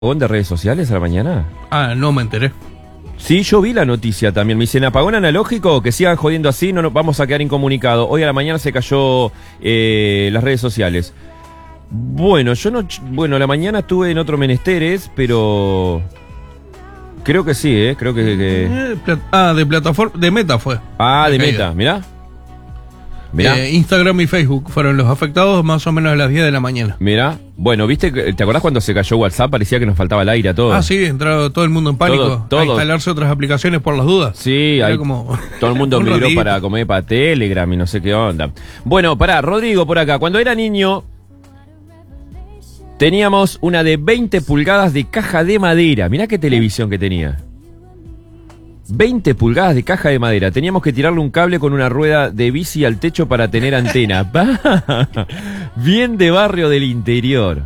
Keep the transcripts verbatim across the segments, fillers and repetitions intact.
apagón de redes sociales a la mañana? Ah, no me enteré. Sí, yo vi la noticia también. Me dicen, apagón analógico, que sigan jodiendo así, no nos vamos a quedar incomunicados. Hoy a la mañana se cayó eh, las redes sociales. Bueno, yo no... Bueno, a la mañana estuve en otro menesteres, pero... Creo que sí, ¿eh? Creo que... que... Eh, ah, de plataforma... De Meta fue. Ah, de Meta, mirá. Mirá. Eh, Instagram y Facebook fueron los afectados más o menos a las diez de la mañana. Mirá. Bueno, ¿viste? ¿Te acordás cuando se cayó WhatsApp? Parecía que nos faltaba el aire a todos. Ah, sí, entró todo el mundo en pánico. Todo, todo. A instalarse otras aplicaciones por las dudas. Sí, hay, como todo el mundo migró para comer para Telegram y no sé qué onda. Bueno, pará, Rodrigo por acá. Cuando era niño, teníamos una de veinte pulgadas de caja de madera. Mirá qué televisión que tenía. veinte pulgadas de caja de madera. Teníamos que tirarle un cable con una rueda de bici al techo para tener antena. Bien de barrio del interior.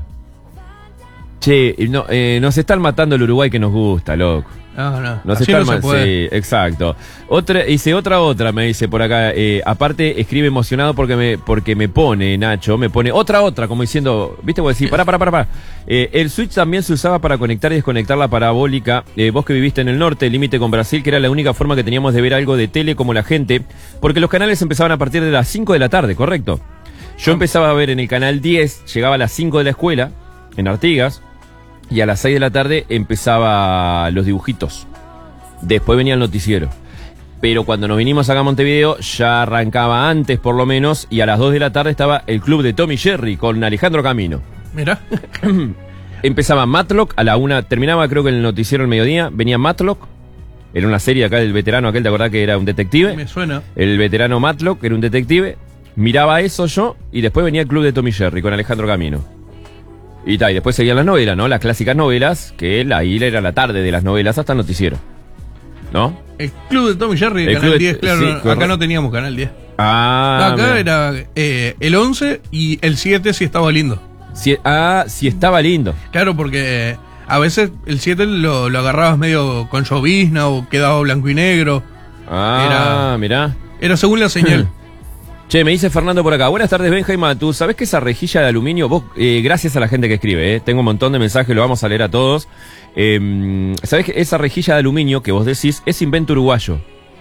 Che, no, eh, nos están matando el Uruguay que nos gusta, loco. No, no. Nos Así están no se puede. Sí, exacto. Otra, dice otra, otra, me dice por acá. Eh, aparte, escribe emocionado porque me, porque me pone, Nacho, me pone otra, otra, como diciendo, ¿viste? Vos decís, pará, pará, pará, pará. Eh, el switch también se usaba para conectar y desconectar la parabólica. Eh, vos que viviste en el norte, límite con Brasil, que era la única forma que teníamos de ver algo de tele como la gente, porque los canales empezaban a partir de las cinco de la tarde, ¿correcto? Yo empezaba a ver en el canal diez, llegaba a las cinco de la escuela, en Artigas, y a las seis de la tarde empezaba los dibujitos. Después venía el noticiero. Pero cuando nos vinimos acá a Montevideo, ya arrancaba antes por lo menos, y a las dos de la tarde estaba el club de Tom y Jerry con Alejandro Camino. Mirá. Empezaba Matlock a la una, terminaba creo que en el noticiero al mediodía, venía Matlock, era una serie acá del veterano aquel, ¿te acordás que era un detective? Me suena. El veterano Matlock era un detective, miraba eso yo, y después venía el club de Tom y Jerry con Alejandro Camino. Y tal, y después seguían las novelas, ¿no? Las clásicas novelas, que la isla era la tarde de las novelas hasta el noticiero, ¿no? El club de Tom y Jerry, el Canal club de, diez, claro. Sí, acá correcto. no teníamos Canal diez. Ah, Acá mira. era eh, el once y el siete si estaba lindo. Si, ah, si estaba lindo. Claro, porque eh, a veces el siete lo, lo agarrabas medio con llovizna o quedaba blanco y negro. Ah, Era- mirá. Era según la señal. Che, me dice Fernando por acá. Buenas tardes, Benja y Matu. ¿Sabés que esa rejilla de aluminio? Vos, eh, gracias a la gente que escribe, eh, tengo un montón de mensajes, lo vamos a leer a todos. Eh, ¿Sabés que esa rejilla de aluminio que vos decís es invento uruguayo?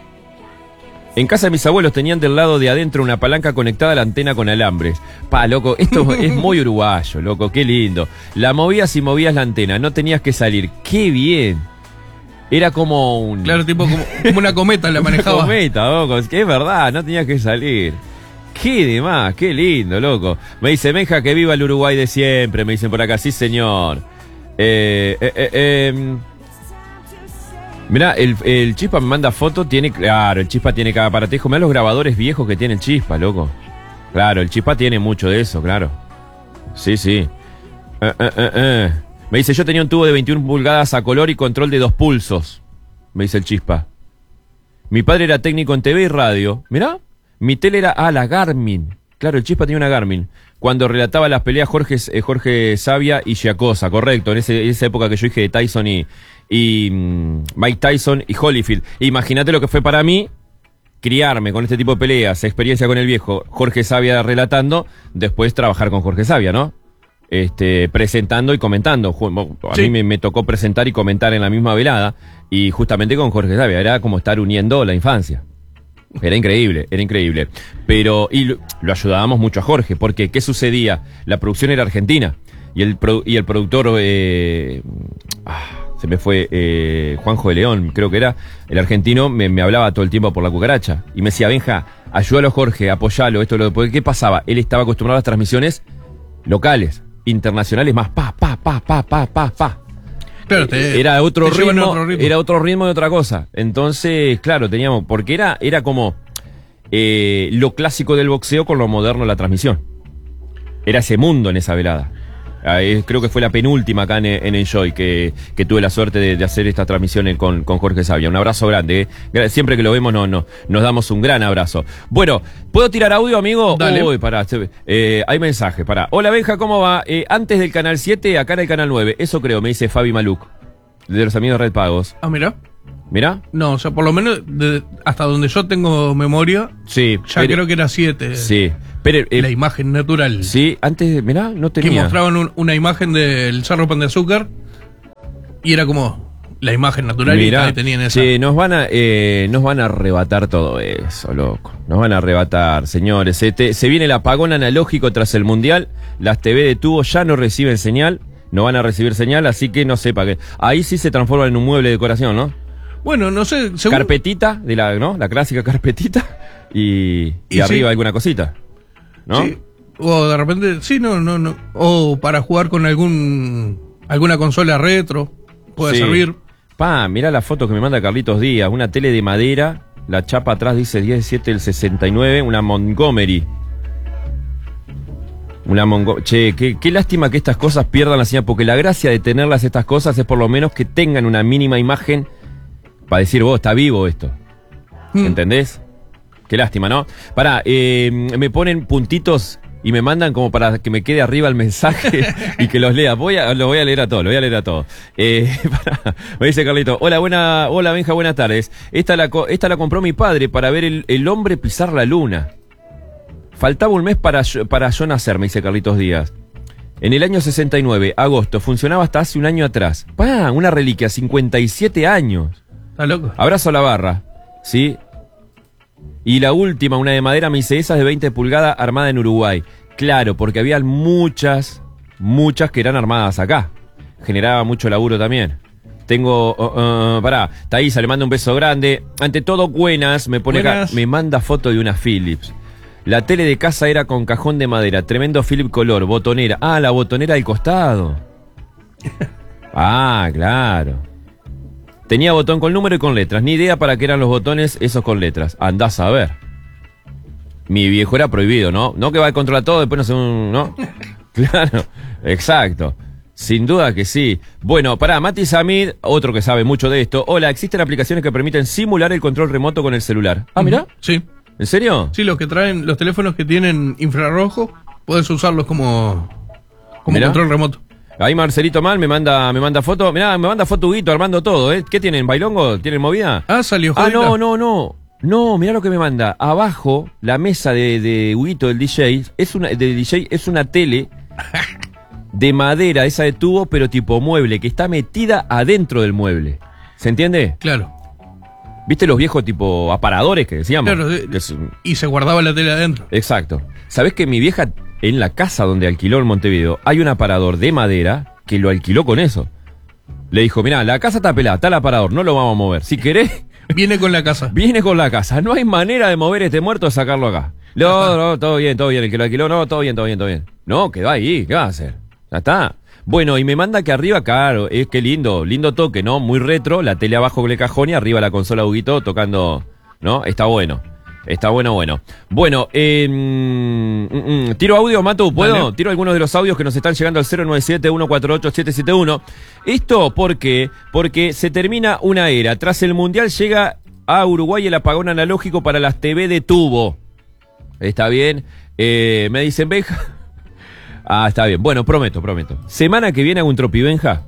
En casa de mis abuelos tenían del lado de adentro una palanca conectada a la antena con alambres. Pa, loco, esto es muy uruguayo, loco, qué lindo. La movías y movías la antena, no tenías que salir. ¡Qué bien! Era como un... Claro, tipo como, como una cometa la manejaba. Una cometa, loco, es que es verdad, no tenías que salir. Qué demás, qué lindo, loco. Me dice, Benja, que viva el Uruguay de siempre, me dicen por acá, sí señor. Eh, eh, eh, eh. Mirá, el, el Chispa me manda foto, tiene, claro, el Chispa tiene cada aparatejo. Mirá los grabadores viejos que tiene el Chispa, loco. Claro, el Chispa tiene mucho de eso, claro. Sí, sí. Eh, eh, eh, eh. Me dice, yo tenía un tubo de veintiuna pulgadas a color y control de dos pulsos. Me dice el Chispa. Mi padre era técnico en T V y radio. Mirá, mi tele era, ah, la Garmin. Claro, el Chispa tenía una Garmin. Cuando relataba las peleas Jorge, eh, Jorge Sabia y Giacosa, correcto. En, ese, en esa época que yo dije de Tyson y, y um, Mike Tyson y Holyfield. Imagínate lo que fue para mí criarme con este tipo de peleas, experiencia con el viejo Jorge Sabia relatando, después trabajar con Jorge Sabia, ¿no? Este, presentando y comentando. A Sí. mí me, me tocó presentar y comentar en la misma velada, y justamente con Jorge Sabia, era como estar uniendo la infancia. Era increíble, era increíble. Pero, y lo, lo ayudábamos mucho a Jorge, porque ¿qué sucedía? La producción era argentina, y el, pro, y el productor, eh, ah, se me fue, eh, Juanjo de León, creo que era, el argentino, me, me hablaba todo el tiempo por la cucaracha, y me decía, Benja, ayúdalo Jorge, apoyalo, esto, lo porque ¿qué pasaba? Él estaba acostumbrado a las transmisiones locales, internacionales, más pa, pa, pa, pa, pa, pa, pa. Claro, te, era otro te llevan a ritmo, otro ritmo. era otro ritmo de otra cosa. Entonces, claro, teníamos, porque era, era como eh, lo clásico del boxeo con lo moderno de la transmisión. Era ese mundo en esa velada. Eh, creo que fue la penúltima acá en, en Enjoy que, que tuve la suerte de, de hacer esta transmisión en, con, con Jorge Sabia. Un abrazo grande. Eh. Siempre que lo vemos no, no, nos damos un gran abrazo. Bueno, ¿puedo tirar audio, amigo? Dale. Uy, pará. Eh, hay mensaje, pará. Hola, Benja, ¿cómo va? Eh, antes del canal siete, acá en el canal nueve. Eso creo, me dice Fabi Maluc, de los amigos de Red Pagos. Ah, mira. ¿Mirá? No, o sea, por lo menos de- hasta donde yo tengo memoria, Sí. ya pero- creo que era siete. Sí. Pero, eh, La imagen natural. sí, antes, mirá, no Que tenía. mostraban un- una imagen del Cerro Pan de Azúcar Y era como la imagen natural Mirá, que tenían esa. Sí, nos van a, eh, nos van a arrebatar todo eso, loco. Nos van a arrebatar, señores. Se, te, se viene el apagón analógico tras el Mundial. Las T V de tubo ya no reciben señal. No van a recibir señal, así que no sepa que. Ahí sí se transforma en un mueble de decoración, ¿no? Bueno, no sé. Según... Carpetita, de la, ¿no? La clásica carpetita. Y, y, y arriba sí. alguna cosita. ¿No? Sí. O de repente, sí, no, no, no. O para jugar con algún alguna consola retro. Puede sí. servir. Pa, mirá la foto que me manda Carlitos Díaz. Una tele de madera. La chapa atrás dice diecisiete del sesenta y nueve. Una Montgomery. Una Mongo... Che, qué, qué lástima que estas cosas pierdan la señal. Porque la gracia de tenerlas estas cosas es por lo menos que tengan una mínima imagen para decir, vos, está vivo esto. Mm. ¿Entendés? Qué lástima, ¿no? Pará, eh, me ponen puntitos y me mandan como para que me quede arriba el mensaje y que los lea. Voy a, lo voy a leer a todos, lo voy a leer a todos. Eh, pará, me dice Carlito, hola, buena, hola Benja, buenas tardes. Esta la, esta la compró mi padre para ver el, el hombre pisar la luna. Faltaba un mes para, para yo nacer, me dice Carlitos Díaz. En el año sesenta y nueve, agosto, funcionaba hasta hace un año atrás. ¡Pah! Una reliquia, cincuenta y siete años. Está loco. Abrazo a la barra, ¿sí? Y la última, una de madera, me dice, esa de veinte pulgadas armada en Uruguay. Claro, porque había muchas, muchas que eran armadas acá. Generaba mucho laburo también. Tengo, uh, uh, pará, Thaisa, le mando un beso grande. Ante todo, buenas, me pone Buenas. acá, me manda foto de una Philips. La tele de casa era con cajón de madera, tremendo Philips color, botonera. Ah, la botonera del costado. Ah, claro. Tenía botón con número y con letras. Ni idea para qué eran los botones esos con letras. Andás a ver. Mi viejo era prohibido, ¿no? No que va a controlar todo, después no sé un... ¿no? Claro, exacto. Sin duda que sí. Bueno, pará, Mati Samid, otro que sabe mucho de esto. Hola, existen aplicaciones que permiten simular el control remoto con el celular. Ah, mirá. Sí. ¿En serio? Sí, los que traen, los teléfonos que tienen infrarrojo, puedes usarlos como, como Mirá. control remoto. Ahí Marcelito Mal me manda, me manda foto. Mirá, me manda foto Huguito armando todo, ¿eh? ¿Qué tienen? ¿Bailongo? ¿Tienen movida? Ah, salió Ah, jodida. no, no, no. No, mirá lo que me manda. Abajo, la mesa de, de Huguito, del D J, es una, del D J, es una tele de madera, esa de tubo, pero tipo mueble, que está metida adentro del mueble. ¿Se entiende? Claro. ¿Viste los viejos tipo aparadores que decíamos? Claro, de- Que es- y se guardaba la tele adentro. Exacto. ¿Sabés que mi vieja, en la casa donde alquiló en Montevideo, hay un aparador de madera que lo alquiló con eso? Le dijo, mirá, la casa está pelada, está el aparador, no lo vamos a mover. Si querés, Viene con la casa. viene con la casa. No hay manera de mover este muerto, de sacarlo acá. No, no, todo bien, todo bien. El que lo alquiló, no, todo bien, todo bien, todo bien. No, quedó ahí, ¿qué va a hacer? Ya está. Bueno, y me manda que arriba, claro, es que lindo, lindo toque, ¿no? Muy retro, la tele abajo con el cajón y arriba la consola Huguito tocando, ¿no? Está bueno. Está bueno, bueno. Bueno, eh, mm, mm, tiro audio, Matu, ¿puedo? Dale. Tiro algunos de los audios que nos están llegando al cero nueve siete, uno cuatro ocho, siete siete uno. Esto, ¿por qué? Porque se termina una era. Tras el Mundial llega a Uruguay el apagón analógico para las T V de tubo. ¿Está bien? Eh, me dicen, Benja. Ah, está bien. Bueno, prometo, prometo. Semana que viene hago un tropibenja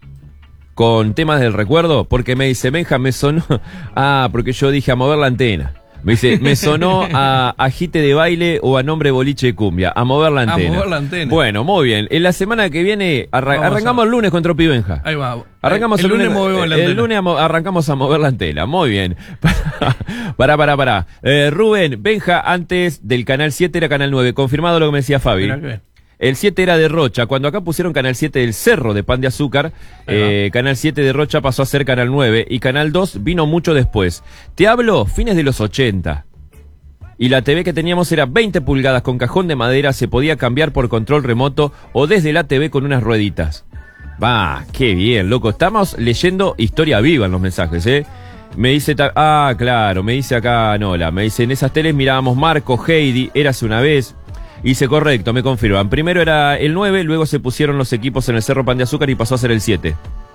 con temas del recuerdo, porque me dice, Benja, me sonó... Ah, porque yo dije a mover la antena. Me dice, me sonó a agite de baile o a nombre boliche de cumbia. A mover la A antena. mover la antena. Bueno, muy bien. En la semana que viene arra- Vamos arrancamos a- el lunes con tropibenja. Ahí va. Arrancamos el, el, lunes movemos la el antena. lunes amo- arrancamos a mover la antena. Muy bien. Pará, pará, pará. Eh, Rubén, Benja, antes del Canal siete era Canal nueve. Confirmado lo que me decía Fabi. Mirá que bien. El siete era de Rocha. Cuando acá pusieron Canal siete del Cerro de Pan de Azúcar, eh, Canal siete de Rocha pasó a ser Canal nueve y Canal dos vino mucho después. Te hablo fines de los ochenta. Y la T V que teníamos era veinte pulgadas con cajón de madera, se podía cambiar por control remoto o desde la T V con unas rueditas. Va, qué bien, loco. Estamos leyendo historia viva en los mensajes, ¿eh? Me dice, ta- ah, claro, me dice acá Nola, me dice, en esas teles mirábamos Marco, Heidi, Érase una vez. Hice correcto, me confirman. Primero era el nueve, luego se pusieron los equipos en el Cerro Pan de Azúcar y pasó a ser el siete.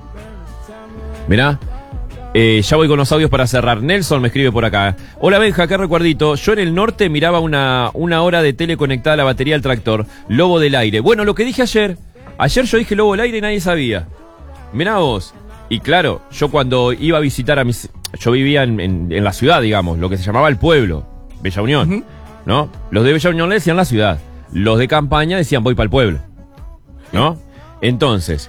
Mirá. Eh, ya voy con los audios para cerrar. Nelson me escribe por acá. Hola Benja, qué recuerdito. Yo en el norte miraba una, una hora de tele conectada a la batería del tractor. Lobo del aire. Bueno, lo que dije ayer. Ayer yo dije Lobo del aire y nadie sabía. Mirá vos. Y claro, yo cuando iba a visitar a mis... Yo vivía en, en, en la ciudad, digamos, lo que se llamaba el pueblo. Bella Unión. Ujú. ¿No? Los de Bella Unión le decían la ciudad. Los de campaña decían voy para el pueblo. ¿No? Entonces,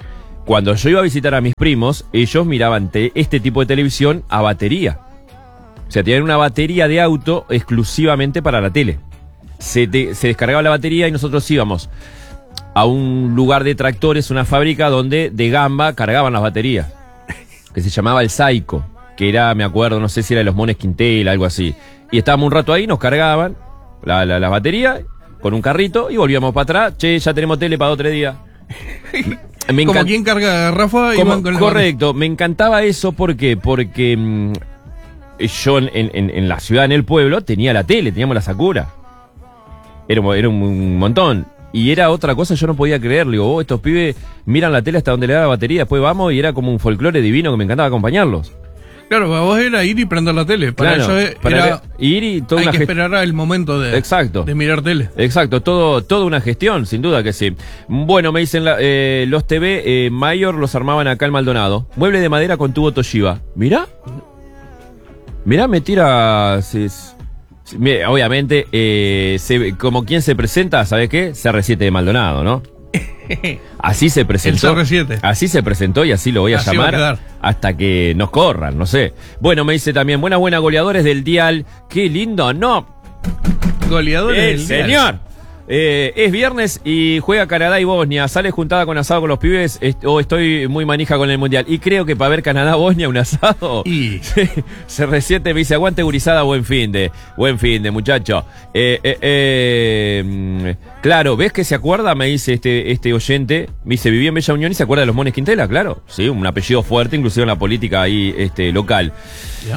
cuando yo iba a visitar a mis primos, ellos miraban te- este tipo de televisión a batería. O sea, tenían una batería de auto exclusivamente para la tele. Se, te- se descargaba la batería y nosotros íbamos a un lugar de tractores, una fábrica donde de gamba cargaban las baterías, que se llamaba El Saico, que era, me acuerdo, no sé si era de los Mones Quintel, algo así. Y estábamos un rato ahí, nos cargaban la, la, la batería con un carrito y volvíamos para atrás. Che, ya tenemos tele para otro día. Me Como encan- quien carga garrafa y Como- van con la correcto, me encantaba eso porque, porque mm, yo en, en, en la ciudad, en el pueblo, tenía la tele, teníamos la Sakura. Era, un- era un, un montón. Y era otra cosa, yo no podía creer. Le digo, oh, estos pibes miran la tele hasta donde le da la batería, después vamos, y era como un folclore divino que me encantaba acompañarlos. Claro, para vos era ir y prender la tele. Para Claro, eso para era, ver- ir y toda hay una que gest- esperar al momento de, Exacto. de mirar tele. Exacto, todo, toda una gestión, sin duda que sí. Bueno, me dicen la- eh, los T V, eh, Mayor los armaban acá en Maldonado. Mueble de madera con tubo Toshiba. Mirá. Mirá, me tira... sí, sí, mira, obviamente, eh, se- como quien se presenta, ¿sabes qué? C R siete de Maldonado, ¿no? Así se presentó. El C R siete. Así se presentó y así lo voy a Así va a llamar quedar. hasta que nos corran, no sé. Bueno, me dice también, buena, buena, goleadores del Dial. Qué lindo, ¿no? Goleadores ¡El del día. señor! Eh, es viernes y juega Canadá y Bosnia. Sale juntada con asado con los pibes est- o estoy muy manija con el mundial. Y creo que para ver Canadá-Bosnia un asado. Y Se resiente, me dice, aguante gurizada, buen fin de. Buen fin de, muchacho. Eh, eh, eh, mm, claro, ¿ves que se acuerda? Me dice este, este oyente. Me dice, viví en Bella Unión y se acuerda de los Mones Quintela, claro. Sí, un apellido fuerte, inclusive en la política ahí este, local. ya.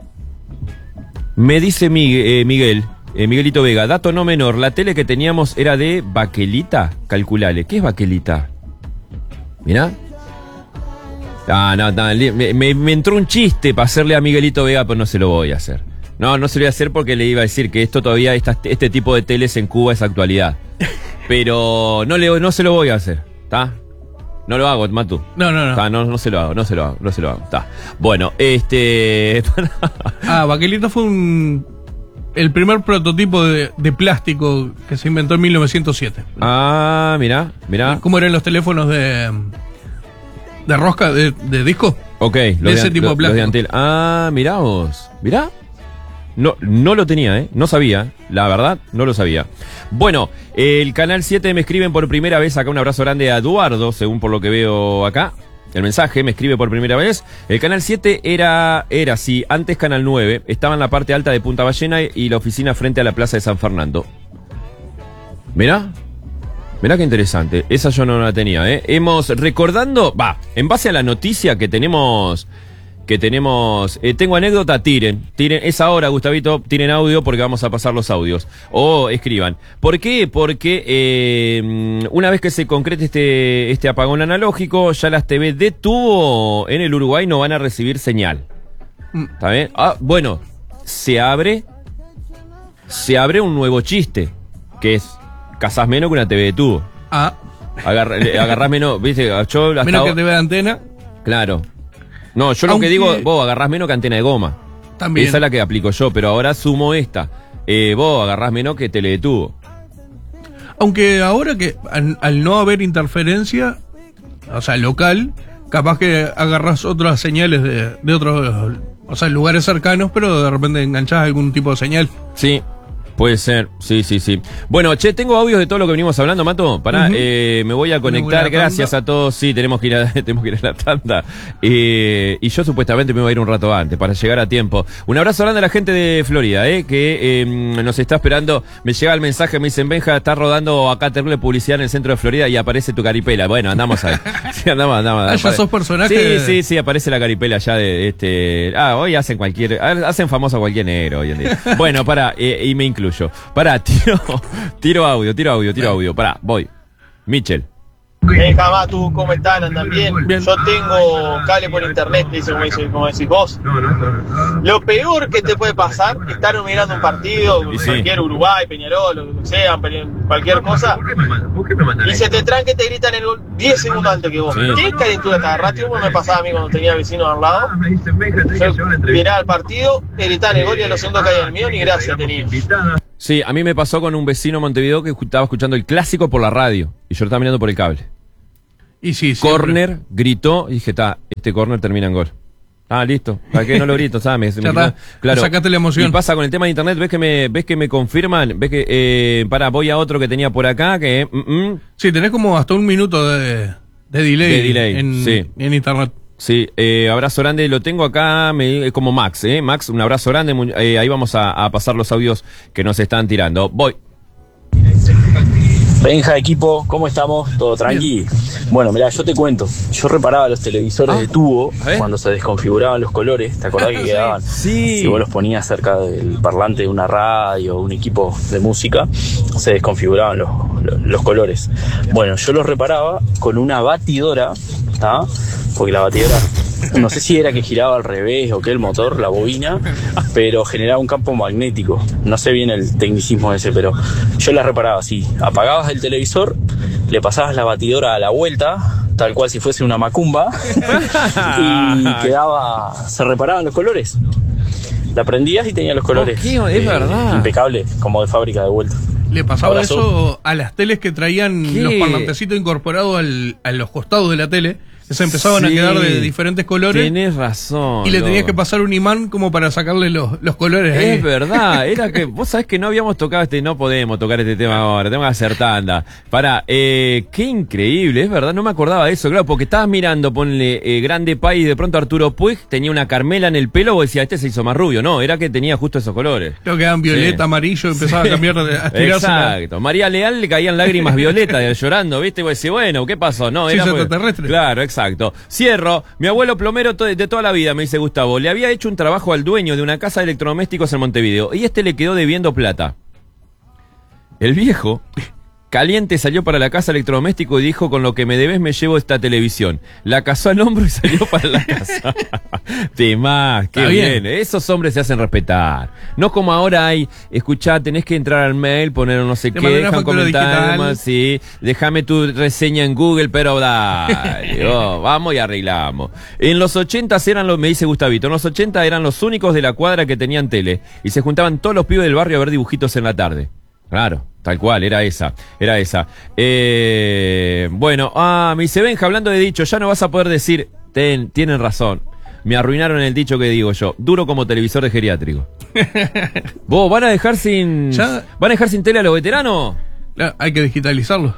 Me dice Miguel, eh, Miguel eh, Miguelito Vega, dato no menor, la tele que teníamos era de baquelita, calculale. ¿Qué es baquelita? Mirá. Ah, no, no, li- me, me- me entró un chiste para hacerle a Miguelito Vega, pero no se lo voy a hacer. No, no se lo voy a hacer porque le iba a decir que esto todavía, esta- este tipo de teles en Cuba es actualidad. Pero no, le, no se lo voy a hacer, ¿está? No lo hago, Matu. No, no, no. Ta, no, no se lo hago, no se lo hago, no se lo hago. Está. Bueno, este... Ah, Baquelito fue un el primer prototipo de, de plástico que se inventó en mil novecientos siete. Ah, mirá, mirá. ¿Cómo eran los teléfonos de de rosca, de, de disco? Ok, De ese an- tipo de los plástico. Antel. Ah, mirá vos. Mirá. No, no lo tenía, ¿eh? No sabía. La verdad, no lo sabía. Bueno, el Canal siete me escriben por primera vez acá. Un abrazo grande a Eduardo, según por lo que veo acá. El mensaje me escribe por primera vez. El Canal siete era, era sí, antes Canal nueve. Estaba en la parte alta de Punta Ballena y la oficina frente a la Plaza de San Fernando. Mirá. Mirá qué interesante. Esa yo no la tenía, ¿eh? Hemos, recordando, va, en base a la noticia que tenemos, que tenemos, eh, tengo anécdota, tiren, tiren, es ahora, Gustavito, tiren audio porque vamos a pasar los audios. O escriban. ¿Por qué? Porque eh, una vez que se concrete este, este apagón analógico, ya las T V de tubo en el Uruguay no van a recibir señal. ¿Está bien? Ah, bueno, se abre, se abre un nuevo chiste, que es, cazás menos que una T V de tubo. Ah, Agarra, eh, agarrás menos, viste, yo hasta menos que ahora- te vea antena, Claro. No, yo lo Aunque- que digo, vos agarrás menos que antena de goma. también. Esa es la que aplico yo, pero ahora sumo esta. Eh, vos agarrás menos que tele de tubo. Aunque ahora que al, al no haber interferencia, o sea, local, capaz que agarras otras señales de, de otros, o sea, lugares cercanos, pero de repente enganchás algún tipo de señal. Sí, puede ser. Sí, sí, sí. Bueno, che, tengo audios de todo lo que venimos hablando, Mato. Pará, Ujú. eh, me voy a conectar. Una Gracias tanda. a todos. Sí, tenemos que ir a, tenemos que ir a la tanda. Eh, y yo supuestamente me voy a ir un rato antes para llegar a tiempo. Un abrazo grande a la gente de Florida, eh, que eh, nos está esperando. Me llega el mensaje, me dicen, Benja, está rodando acá terrible publicidad en el centro de Florida y aparece tu caripela. Bueno, andamos ahí. Sí, andamos, andamos. Ah, ya Apare- sos personaje. Sí, sí, sí, aparece la caripela ya de este. Ah, hoy hacen cualquier. Hacen famoso a cualquier negro hoy en día. Bueno, pará, eh, y me incluyo. Pará, tiro, tiro audio, tiro audio, tiro audio. Pará, voy. Michel. Hey, jamás, ¿tú cómo están? ¿Andan bien? Bien. Yo tengo cable por internet, dice como, dice, como decís vos. Lo peor que te puede pasar es estar mirando un partido, Y sí. cualquier Uruguay, Peñarol, lo que sea, pe- cualquier cosa, y se te tranque y te gritan el gol diez segundos antes que vos. Sí. ¿Qué calentura cada rato? ¿Cómo me pasaba a mí cuando tenía vecinos al lado? Yo miraba el partido, te gritaban el gol y a los segundos caía el mío, ni gracia tenía. Sí, a mí me pasó con un vecino en Montevideo que estaba escuchando el clásico por la radio y yo lo estaba mirando por el cable. Y sí, siempre. Corner, gritó, y dije, está, este corner termina en gol. Ah, listo. ¿Para qué no lo grito? ¿Sabes? Ya está. Claro. Sacaste la emoción. Y pasa con el tema de internet, ves que me, ves que me confirman, ves que, eh, para, voy a otro que tenía por acá, que, mm, mm. Sí, tenés como hasta un minuto de, de delay, De delay, en, sí. en internet. Sí, eh, abrazo grande, lo tengo acá, me, como Max, ¿eh? Max, un abrazo grande, muy, eh, ahí vamos a, a pasar los audios que nos están tirando. Voy. Benja, equipo, ¿cómo estamos? ¿Todo tranqui? Bueno, mirá, yo te cuento. Yo reparaba los televisores Ah, de tubo ¿eh? cuando se desconfiguraban los colores. ¿Te acordás que quedaban? Sí. Si vos los ponías cerca del parlante de una radio o un equipo de música, se desconfiguraban los, los, los colores. Bueno, yo los reparaba con una batidora, ¿tá? Porque la batidora, no sé si era que giraba al revés o qué el motor, la bobina, pero generaba un campo magnético. No sé bien el tecnicismo ese, pero yo la reparaba así. Apagabas el televisor, le pasabas la batidora a la vuelta, tal cual si fuese una macumba, y quedaba, se reparaban los colores. La prendías y tenía los colores. ¿Qué? Es verdad. Impecable, como de fábrica de vuelta. Le pasaba Abrazo. eso a las teles que traían ¿Qué? los parlantecitos incorporados al, a los costados de la tele. Que se empezaban Sí. a quedar de diferentes colores. Tenés razón. Y le tenías loco. que pasar un imán como para sacarle los, los colores. ahí. Es verdad, era que vos sabés que no habíamos tocado este, no podemos tocar este tema ahora, tenemos que hacer tanda. Pará, eh, qué increíble, es verdad, no me acordaba de eso, claro, porque estabas mirando, ponle eh, Grande País y de pronto Arturo Puig tenía una Carmela en el pelo, vos decías, este se hizo más rubio, no, era que tenía justo esos colores. Creo que eran violeta, Sí. amarillo, empezaba a cambiar, de- a estirarse. la- Exacto, María Leal le caían lágrimas violetas llorando, ¿viste? Y vos decís, bueno, ¿qué pasó? No, Sí, era es porque- extraterrestre. Claro, exacto. Cierro, mi abuelo plomero to- de toda la vida, me dice Gustavo, le había hecho un trabajo al dueño de una casa de electrodomésticos en Montevideo y este le quedó debiendo plata. El viejo, caliente, salió para la casa electrodoméstico y dijo, con lo que me debes me llevo esta televisión. La casó al hombro y salió para la casa. Temás, qué Está bien. bien. Esos hombres se hacen respetar. No como ahora hay, escuchá, tenés que entrar al mail, poner no sé Te qué, mandan una deja un factura comentario, digital. más, sí, déjame tu reseña en Google, pero dale, oh, vamos y arreglamos. En los ochenta eran los, me dice Gustavito, en los ochenta eran los únicos de la cuadra que tenían tele y se juntaban todos los pibes del barrio a ver dibujitos en la tarde. Claro, tal cual, era esa, era esa. Eh, bueno, ah, me dice Benja, hablando de dicho, ya no vas a poder decir, ten, tienen razón. Me arruinaron el dicho que digo yo, duro como televisor de geriátrico. ¿Vos van a dejar sin, Ya. van a dejar sin tele a los veteranos? La- hay que digitalizarlo.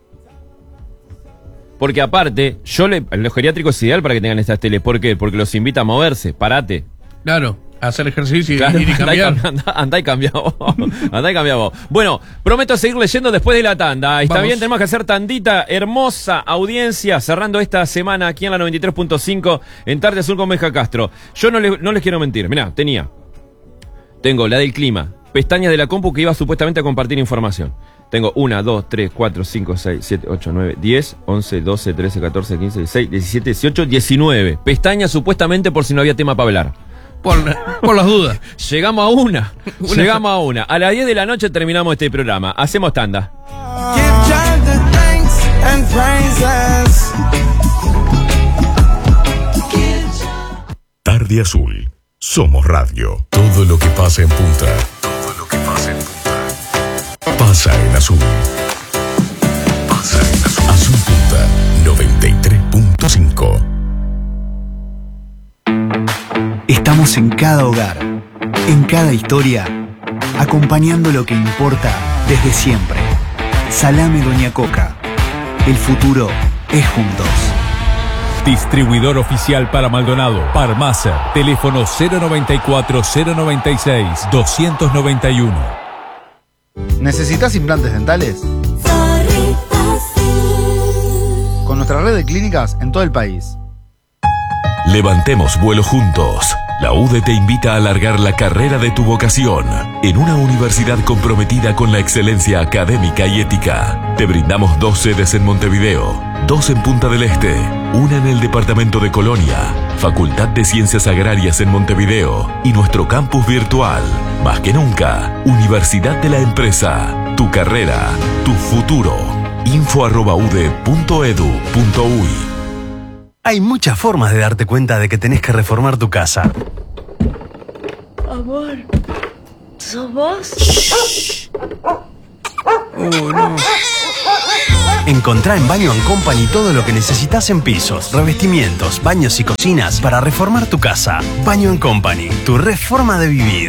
Porque aparte, yo le, los geriátricos es ideal para que tengan estas teles. ¿Por qué? Porque los invita a moverse, parate. Claro, hacer ejercicio y, Claro, ir y andá y cambiar. cam- andá- andá y cambia vos. Andá y cambia vos. Bueno, prometo seguir leyendo después de la tanda. Está Vamos. bien, tenemos que hacer tandita. Hermosa audiencia cerrando esta semana aquí en la noventa y tres punto cinco en Tarde Azul con Benja Castro. Yo no, le- no les quiero mentir. Mirá, tenía. Tengo la del clima, pestañas de la compu que iba supuestamente a compartir información. Tengo una, dos, tres, cuatro, cinco, seis, siete, ocho, nueve, diez, once, doce, trece, catorce, quince, dieciséis, diecisiete, dieciocho, diecinueve. Pestañas supuestamente por si no había tema para hablar. Por, por las dudas. Llegamos a una. Una. Llegamos a una. A las diez de la noche terminamos este programa. Hacemos tanda. Give God the thanks and praises. Tarde Azul. Somos radio. Todo lo que pasa en Punta. Todo lo que pasa en Punta. Pasa en Azul. Pasa en Azul. Azul Punta noventa y tres punto cinco. Estamos en cada hogar, en cada historia, acompañando lo que importa desde siempre. Salame Doña Coca. El futuro es juntos. Distribuidor oficial para Maldonado. Parmacer. Teléfono cero noventa y cuatro, cero noventa y seis, doscientos noventa y uno. ¿Necesitas implantes dentales? Con nuestra red de clínicas en todo el país. Levantemos vuelo juntos. La U D E te invita a alargar la carrera de tu vocación en una universidad comprometida con la excelencia académica y ética. Te brindamos dos sedes en Montevideo, dos en Punta del Este, una en el departamento de Colonia, Facultad de Ciencias Agrarias en Montevideo y nuestro campus virtual. Más que nunca, Universidad de la Empresa. Tu carrera, tu futuro. info arroba u d e punto edu punto u y. Hay muchas formas de darte cuenta de que tenés que reformar tu casa. Amor, ¿sos vos? Oh, no. Encontrá en Baño and Company todo lo que necesitas en pisos, revestimientos, baños y cocinas para reformar tu casa. Baño and Company, tu reforma de vivir.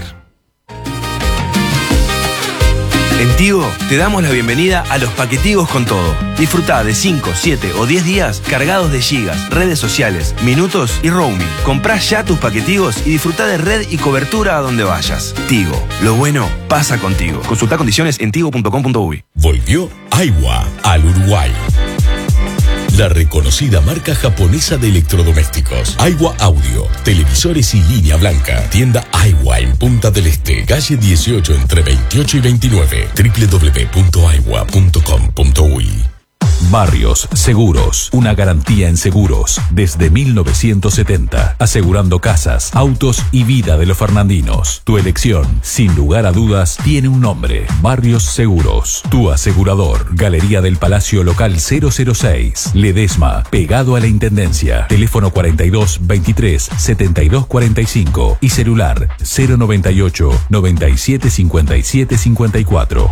En Tigo te damos la bienvenida a los paquetigos con todo. Disfrutá de cinco, siete o diez días cargados de gigas, redes sociales, minutos y roaming. Comprá ya tus paquetigos y disfrutá de red y cobertura a donde vayas. Tigo, lo bueno pasa contigo. Consultá condiciones en tigo punto com punto uy. Volvió Aiwa al Uruguay. La reconocida marca japonesa de electrodomésticos. Aiwa Audio, televisores y línea blanca. Tienda Aiwa en Punta del Este, calle dieciocho entre veintiocho y veintinueve. doble u doble u doble u punto aiwa punto com punto uy. Barrios Seguros, una garantía en seguros desde mil novecientos setenta, asegurando casas, autos y vida de los fernandinos. Tu elección, sin lugar a dudas, tiene un nombre: Barrios Seguros, tu asegurador. Galería del Palacio Local cero cero seis, Ledesma, pegado a la Intendencia. Teléfono cuarenta y dos veintitrés setenta y dos cuarenta y cinco y celular cero noventa y ocho noventa y siete cincuenta y siete cincuenta y cuatro.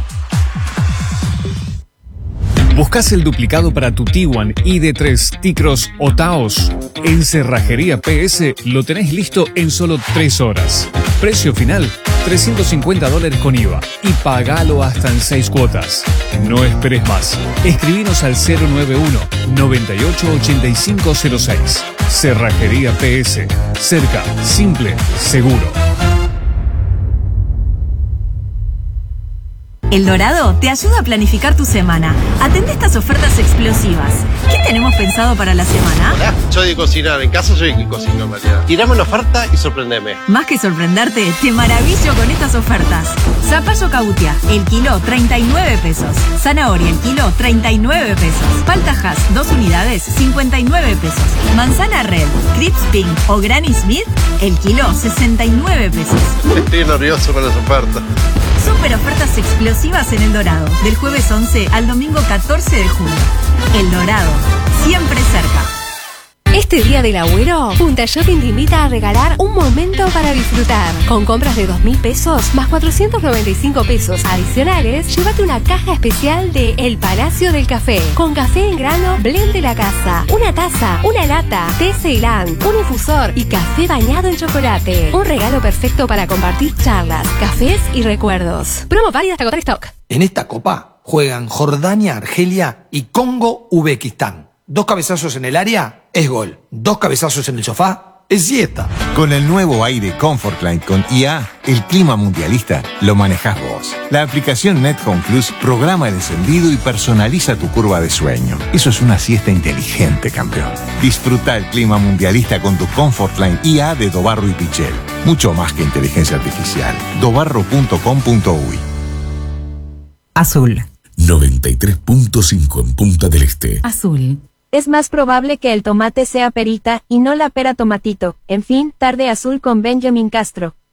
¿Buscas el duplicado para tu Tiguan, I D tres, T-Cross o Taos? En Cerrajería P S lo tenés listo en solo tres horas. Precio final, trescientos cincuenta dólares con I V A y pagalo hasta en seis cuotas. No esperes más. Escribinos al cero nueve uno noventa y ocho ochenta y cinco cero seis. Cerrajería P S. Cerca, simple, seguro. El Dorado te ayuda a planificar tu semana. Atende estas ofertas explosivas. ¿Qué tenemos pensado para la semana? Hola, soy de cocinar. En casa soy el que cocino en realidad. Tirame una oferta y sorprendeme. Más que sorprenderte, te maravillo con estas ofertas. Zapallo cautia, el kilo treinta y nueve pesos. Zanahoria, el kilo treinta y nueve pesos. Paltajas, dos unidades, cincuenta y nueve pesos. Manzana red, Crips Pink o Granny Smith, el kilo sesenta y nueve pesos. Estoy nervioso con las ofertas. Super ofertas explosivas en El Dorado, del jueves once al domingo catorce de junio. El Dorado, siempre cerca. Este día del agüero, Punta Shopping te invita a regalar un momento para disfrutar. Con compras de dos mil pesos más cuatrocientos noventa y cinco pesos adicionales, llévate una caja especial de El Palacio del Café, con café en grano blend de la casa, una taza, una lata, té Ceilán, un infusor y café bañado en chocolate. Un regalo perfecto para compartir charlas, cafés y recuerdos. Promo válida hasta agotar stock. En esta copa juegan Jordania, Argelia y Congo, Uzbekistán. Dos cabezazos en el área es gol. Dos cabezazos en el sofá es siesta. Con el nuevo aire Comfortline con I A, el clima mundialista lo manejás vos. La aplicación NetHome Plus programa el encendido y personaliza tu curva de sueño. Eso es una siesta inteligente, campeón. Disfruta el clima mundialista con tu Comfortline I A de Dobarro y Pichel. Mucho más que inteligencia artificial. dobarro punto com punto uy. Azul. noventa y tres punto cinco en Punta del Este. Azul. Es más probable que el tomate sea perita y no la pera tomatito. En fin, tarde azul con Benjamin Castro.